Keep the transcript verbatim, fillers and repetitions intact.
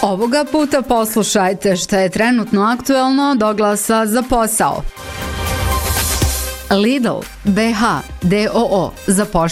Ovoga puta poslušajte što je trenutno aktuelno do Glasa za posao. Lidl B H D O O zapošljava